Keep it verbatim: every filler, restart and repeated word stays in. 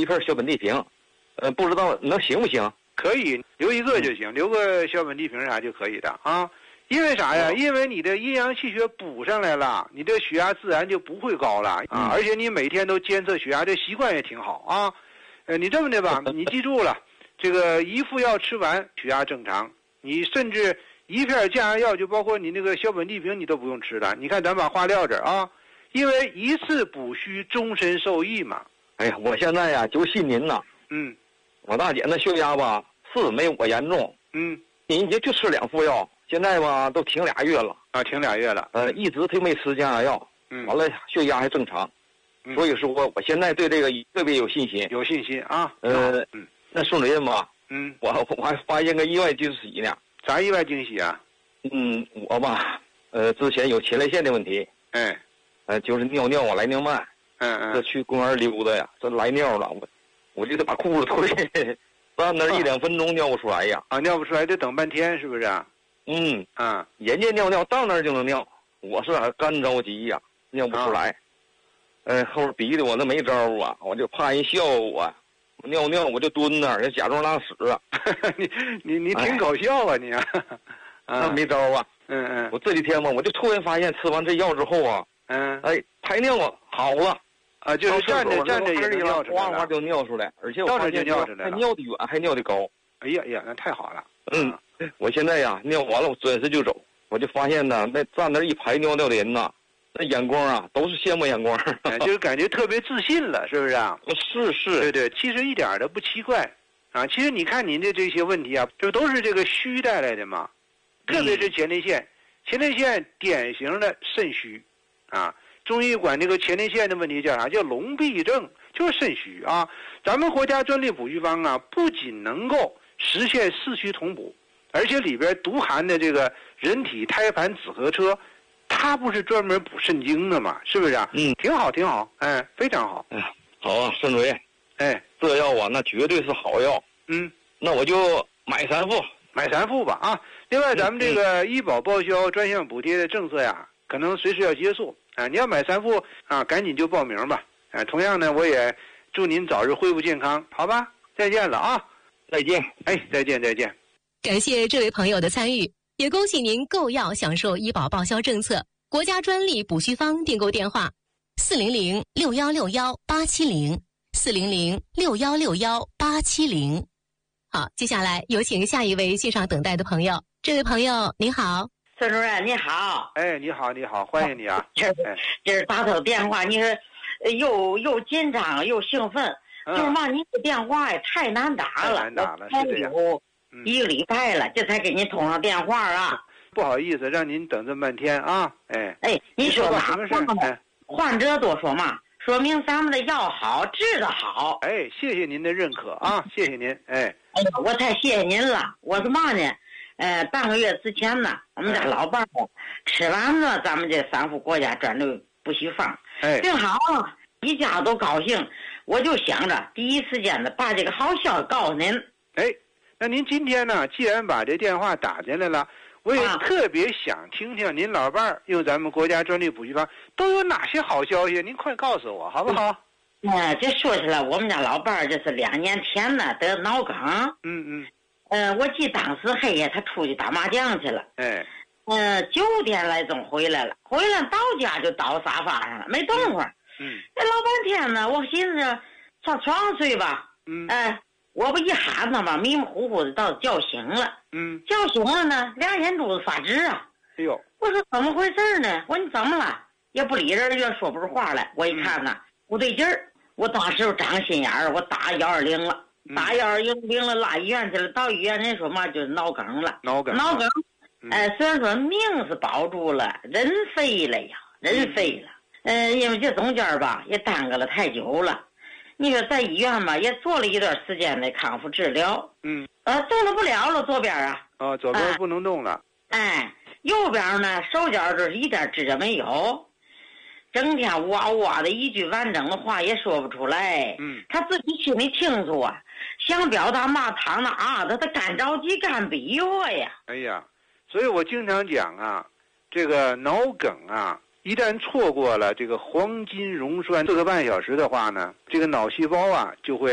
一片小本地瓶，呃，不知道能行不行？ 可以留一个就行，留个小本地瓶啥就可以的啊。因为啥呀？因为你的阴阳气血补上来了，你的血压自然就不会高了啊。 嗯、 而且你每天都监测血压，这习惯也挺好啊。呃，你这么的吧，你记住了，这个一副药吃完，血压正常。你甚至一片降压药，就包括你那个小本地瓶，你都不用吃了。你看咱把话撂这儿啊，因为一次补虚，终身受益嘛。 哎呀，我现在呀就信您呐。 嗯。 我大姐那血压吧是没我严重。 嗯。 你就就吃两副药。现在吧，都停俩月了啊，停俩月了。 呃，一直他没吃降压药， 嗯， 完了血压还正常，嗯、所以说我现在对这个特别有信心， 有信心啊。 呃，嗯，那孙主任吧， 嗯， 我我还发现个意外惊喜呢。 啥意外惊喜啊？ 嗯，我吧，呃，之前有前列腺的问题， 哎， 呃，就是尿尿啊来尿慢， 嗯嗯， 这去公园溜达呀，这来尿了，我我就得把裤子脱下，站那一两分钟尿不出来呀。 啊，尿不出来得等半天，是不是啊？ 嗯啊， 人家尿尿到那儿就能尿，我是干着急呀，尿不出来。啊、呃，后边逼的我那没招啊，我就怕人笑我，我尿尿我就蹲那儿，就假装拉屎啊。 你你你挺搞笑啊你啊！ 那没招啊。 嗯嗯。 我这几天嘛，我就突然发现吃完这药之后啊， 嗯， 哎，排尿啊好了。 啊，就是站着站着也能尿出来， 哗哗就尿出来，而且我发现尿出来还尿得远，还尿得高。 哎呀呀，那太好了。 嗯。我现在呀尿完了，我转身就走，我就发现呢，那站那一排尿尿的人呐，那眼光啊都是羡慕眼光， 哎、就是感觉特别自信了，是不是啊？ 是是， 对对，其实一点都不奇怪啊。其实你看您的这些问题啊，这都是这个虚带来的嘛，特别是前列腺，嗯、前列腺典型的肾虚啊。中医管这个前列腺的问题叫啥？叫龙闭症，就是肾虚啊。咱们国家专利补虚方啊，不仅能够实现四虚同补。而且里边独含的这个人体胎盘紫河车，它不是专门补肾经的嘛？是不是啊？ 嗯， 挺好，挺好，哎，非常好。 哎呀，好啊，孙主任， 哎， 这药啊，那绝对是好药。 嗯， 那我就买三副， 买三副吧啊。另外，咱们这个医保报销专项补贴的政策呀，可能随时要结束啊。你要买三副啊，赶紧就报名吧。啊，同样呢，我也祝您早日恢复健康，好吧？再见了啊， 再见。 哎，再见，再见。 感谢这位朋友的参与，也恭喜您购药享受医保报销政策。国家专利补虚方订购电话：四零零六幺六幺八七零，四零零六幺六幺八七零。好，接下来有请下一位线上等待的朋友。这位朋友您好。 孙主任你好。 哎，你好，你好，欢迎你啊！ 这这是打通电话，你说又又紧张又兴奋，嗯、就是嘛，你这电话也太难打了， 太难打了，是这样。 一个礼拜了，这才给您通上电话啊！ 不好意思，让您等这么半天啊！哎哎，您说吧， 什么事儿？ 患者多说嘛，说明咱们的药好，治得好。 哎，谢谢您的认可啊，谢谢您。哎， 哎，我太谢谢您了。我是嘛呢？呃，半个月之前呢，我们家老伴儿吃完了咱们这三副国家专利补虚方， 哎， 正好一家都高兴，我就想着第一时间的把这个好消息告诉您。 哎。那您今天呢？既然把这电话打进来了，我也特别想听听您老伴儿用咱们国家专利补虚方都有哪些好消息，您快告诉我好不好？ 哎、嗯，这说起来，我们家老伴儿这是两年前呢得脑梗。 嗯嗯。 呃，我记当时黑夜他出去打麻将去了。 哎。 呃，九点来钟回来了，回来到家就倒沙发上了，没动会儿。 嗯。 这老半天呢，我寻思上床上睡吧。 嗯。 哎。我不一喊他吧，迷迷糊糊的倒叫醒了。 嗯， 叫醒了呢，俩眼珠子发直啊。 哎呦， 我说怎么回事呢？我说你怎么了？也不理人，越说不出话来。我一看呢，嗯、不对劲儿。我当时长心眼儿，我打幺二零了， 嗯、 打幺二零零了，拉医院去了。到医院人说嘛，就是脑梗了。 脑梗， 脑梗。 嗯、 哎，虽然说命是保住了，人废了呀，人废了。嗯、呃，因为这中间吧，也耽搁了太久了。你说在医院吧，也做了一段时间的康复治疗， 嗯， 呃，动弹不了了，左边啊， 哦，左边不能动了， 哎，右边呢，手脚这是一点知觉没有，整天哇哇的一句完整的话也说不出来， 嗯， 他自己心里清楚啊，想表达嘛，躺那啊，他他干着急干逼我呀， 哎呀，所以我经常讲啊，这个脑梗啊。一旦错过了这个黄金溶栓四个半小时的话呢，这个脑细胞啊就会